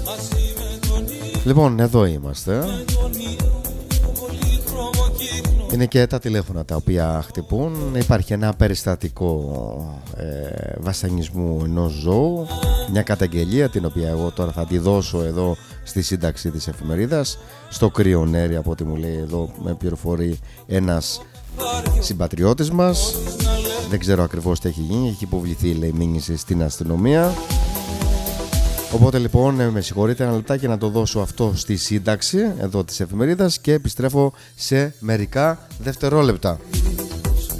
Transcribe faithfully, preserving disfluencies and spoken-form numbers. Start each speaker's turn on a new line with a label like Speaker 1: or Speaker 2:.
Speaker 1: Λοιπόν, εδώ είμαστε. Είναι και τα τηλέφωνα τα οποία χτυπούν. Υπάρχει ένα περιστατικό ε, βασανισμού ενός ζώου. Μια καταγγελία την οποία εγώ τώρα θα τη δώσω εδώ στη σύνταξη της εφημερίδας. Στο Κρυονέρι, από ό,τι μου λέει εδώ, με πληροφορεί ένας συμπατριώτης μας. Δεν ξέρω ακριβώς τι έχει γίνει. Έχει υποβληθεί, λέει, μήνυση στην αστυνομία. Οπότε λοιπόν με συγχωρείτε ένα λεπτάκι να το δώσω αυτό στη σύνταξη εδώ της εφημερίδας και επιστρέφω σε μερικά δευτερόλεπτα.